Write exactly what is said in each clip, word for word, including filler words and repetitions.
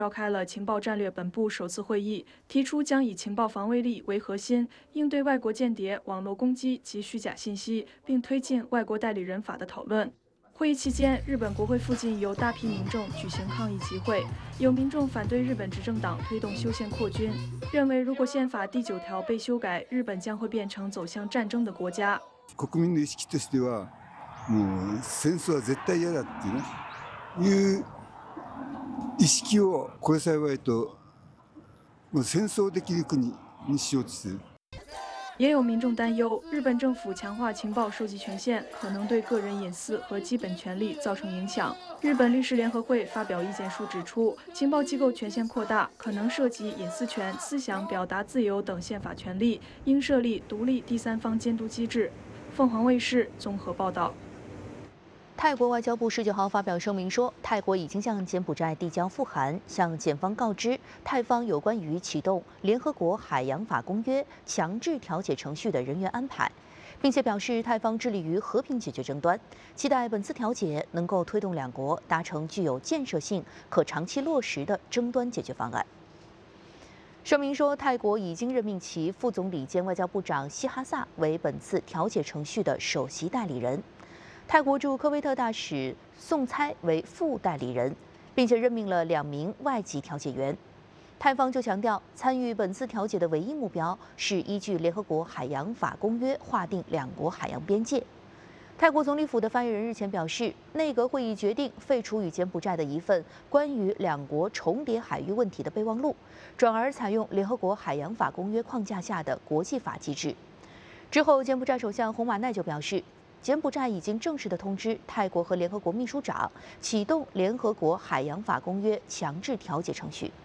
召开了情报战略本部首次会议，提出将以情报防卫力为核心，应对外国间谍、网络攻击及虚假信息，并推进外国代理人法的讨论。会议期间，日本国会附近有大批民众举行抗议集会，有民众反对日本执政党推动修宪扩军，认为如果宪法第九条被修改，日本将会变成走向战争的国家。 国民の意識としては、もう戦争は絶対嫌だっていうね、いう意識をこれ幸いと、もう戦争できる国にしようとしている。 也有民众担忧，日本政府强化情报收集权限，可能对个人隐私和基本权利造成影响。日本律师联合会发表意见书指出，情报机构权限扩大，可能涉及隐私权、思想表达自由等宪法权利，应设立独立第三方监督机制。凤凰卫视综合报道。 泰国外交部十九号发表声明说，泰国已经向柬埔寨递交复函，向检方告知泰方有关于启动联合国海洋法公约强制调解程序的人员安排，并且表示泰方致力于和平解决争端，期待本次调解能够推动两国达成具有建设性、可长期落实的争端解决方案。声明说，泰国已经任命其副总理兼外交部长希哈萨为本次调解程序的首席代理人。泰国驻科威特大使宋猜为副代理人，并且任命了两名外籍调解员。泰方就强调，参与本次调解的唯一目标是依据联合国海洋法公约划定两国海洋边界。泰国总理府的发言人日前表示，内阁会议决定废除与柬埔寨的一份关于两国重叠海域问题的备忘录，转而采用联合国海洋法公约框架下的国际法机制。之后，柬埔寨首相洪马奈就表示，柬埔寨已经正式的通知泰国和联合国秘书长启动联合国海洋法公约强制调解程序。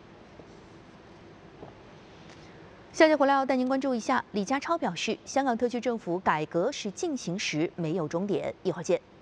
下节回来要带您关注一下，李家超表示，香港特区政府改革是进行时，没有终点。一会儿见。